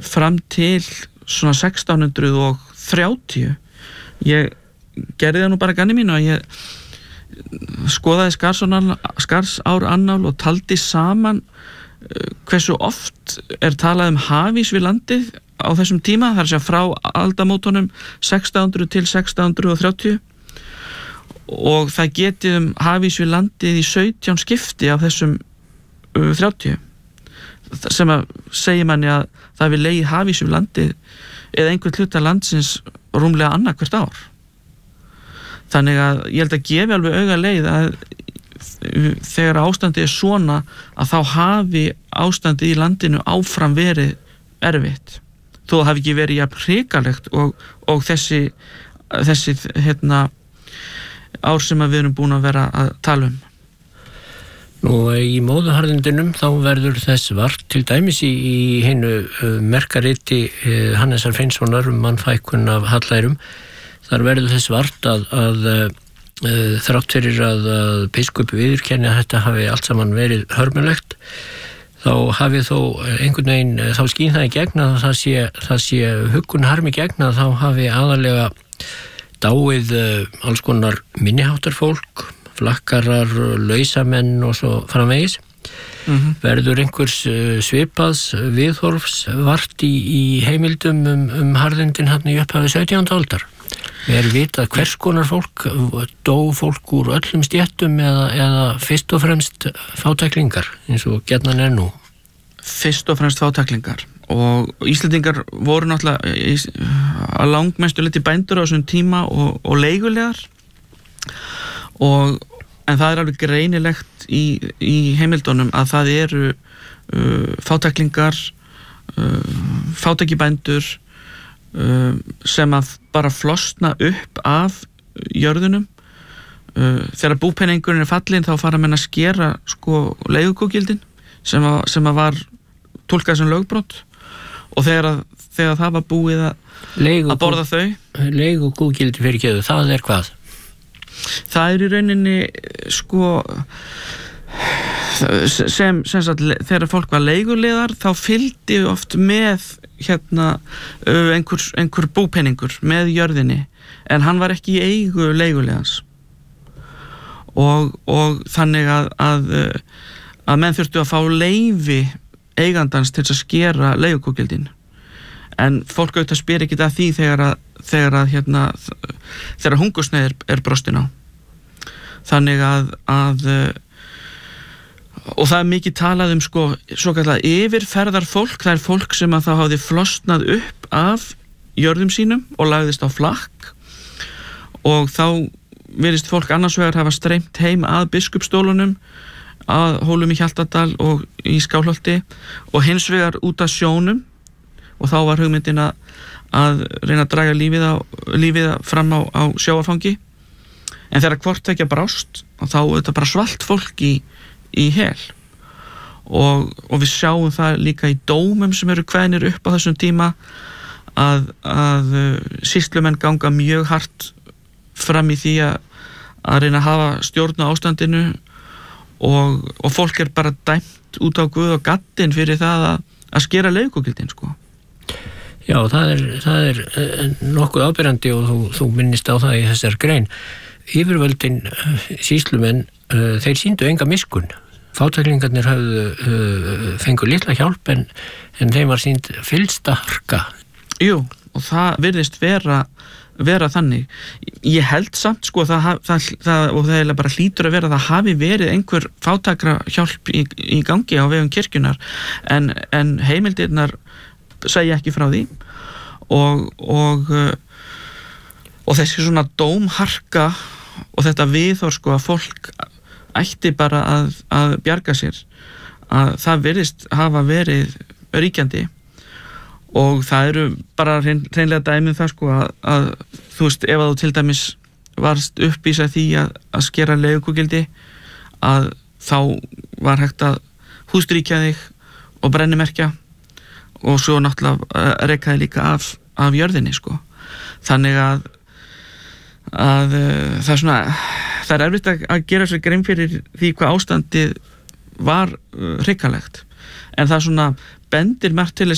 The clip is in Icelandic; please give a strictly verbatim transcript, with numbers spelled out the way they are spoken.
fram til svona sextán hundruð þrjátíu. Ég gerði það nú bara ganni mínu að ég skoðaði Skarðsár annál og taldi saman hversu oft er talað um hafís við landið á þessum tíma, þar sé frá aldamótunum sextán hundruð til sextán hundruð þrjátíu, og það getið um hafís við landið í sautján skipti af þessum uh, þrjátíu, sem að segja manni að það vil legið hafís við landið eða einhvern hluta landsins rúmlega annað hvert ár. Þannig að ég held að gefi alveg auga leið að þegar ástandið er svona að þá hafi ástandið í landinu áfram verið erfitt, þó það hafi ekki verið jafn hrikalegt og, og þessi, þessi hérna, ár sem að við erum búin að vera að tala um. Nú í móðuharðindunum þá verður þess vart til dæmis í, í hinu uh, merkariti uh, Hannesar Finnssonar um mannfækkun af hallærum. Þar verður þess vart að, að uh, þrátt fyrir að, að biskup viðurkenni að þetta hafi allt saman verið hörmulegt, þá hafi þó einhvern veginn, þá skín það í gegn að það sé, það sé huggun harmi gegn að þá hafi aðalega dáið uh, alls konar minniháttar fólk, flakkarar, lausamenn og svo framvegis. Mm-hmm. Verður einhvers uh, svipaðs viðhorfs vart í, í heimildum um, um harðindin hann í upphafi sautjándu aldar. Er vitað hvers konar fólk, dó fólk úr öllum stéttum eða, eða fyrst og fremst fátæklingar, eins og gjarnan er nú? Fyrst og fremst fátæklingar, og Íslendingar voru náttúrulega að langmestu liti bændur á þessum tíma og, og leigulegar, og, en það er alveg greinilegt í, í heimildunum að það eru uh, fátæklingar, uh, fátækibændur, Uh, sem að bara flosna upp af jörðunum. uh, þegar búpenningurinn er fallin þá fara menn að skera sko leigukúgildin sem að, sem að var túlkað sem lögbrot, og þegar, að, þegar það var búið að, Leigu, að borða þau leigukúgildi fyrir kjöðu, það er hvað? Það er í rauninni sko sem, sem sagt, þegar fólk var leiguliðar þá fylgdi oft með hérna einhver, einhver búpenningur með jörðinni, en hann var ekki í eigu leiguliðans, og, og þannig að, að að menn þurftu að fá leyfi eigandans til að skera leigukúgildin, en fólk auðvitað spyr ekki að því þegar að, þegar að hérna, þegar hungursneyð er, er brostin á. Þannig að, að og það er mikið talað um sko, svo kallað yfirferðar fólk, það er fólk sem að það hafði flosnað upp af jörðum sínum og lagðist á flakk, og þá virðist fólk annars vegar hafa streymt heim að biskupsstólunum, að Hólum í Hjaltadal og í Skálholti, og hins vegar út af sjónum, og þá var hugmyndin að, að reyna að draga lífið, á, lífið fram á, á sjávarfangi, en þegar hvort tvekja brást, og þá er þetta bara svalt fólk í í hel, og, og við sjáum það líka í dómum sem eru kveðnir upp á þessum tíma að, að sýslumenn ganga mjög hart fram í því að, að reyna að hafa stjórn á ástandinu, og, og fólk er bara dæmt út á guð og gaddinn fyrir það að, að skera leigukúgildin sko. Já, það er, það er nokkuð ábyrjandi, og þú, þú minnist á það í þessar grein. Yfirvöldin, sýslumenn, þeir sýndu enga miskunn. Fátæklingarnir hafðu uh, fengu litla hjálp, en, en þeim var sýnd fyllsta harka. Jú, og það virðist vera, vera þannig. Ég held samt sko, það, það, það, og það er bara hlýtur að vera, það hafi verið einhver fátækra hjálp í, í gangi á vegum kirkjunar, en, en heimildirnar segja ekki frá því, og, og, og þessi svona dómharka og þetta viðhorf sko að fólk ætti bara að, að bjarga sér, að það virðist hafa verið ríkjandi, og það eru bara hreinlega dæmið það sko að, að þú veist, ef að þú til dæmis varst uppvísað því að, að skera leigukúgildi, að þá var hægt að hústríkja þig og brennimerkja, og svo náttúrulega rekaði líka af, af jörðinni sko. Þannig að að uh, það er svona, það er erfitt að, að gera sér grein fyrir því hvað ástandið var uh, hrikalegt, en það svona bendir margt til þess